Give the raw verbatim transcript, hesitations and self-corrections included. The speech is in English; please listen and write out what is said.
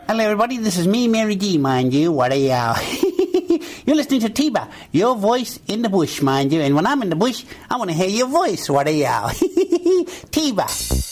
Hello, everybody. This is me, Mary D, mind you. What are y'all? You're listening to T-Ba, your voice in the bush, mind you. And when I'm in the bush, I want to hear your voice. What are y'all? T-Ba.